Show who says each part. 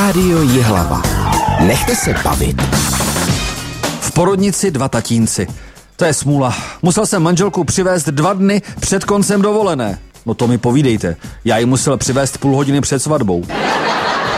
Speaker 1: Rádio Jihlava. Nechte se bavit.
Speaker 2: V porodnici 2 tatínci. To je smůla. Musel jsem manželku přivést 2 dny před koncem dovolené. No to mi povídejte. Já ji musel přivést půl hodiny před svatbou.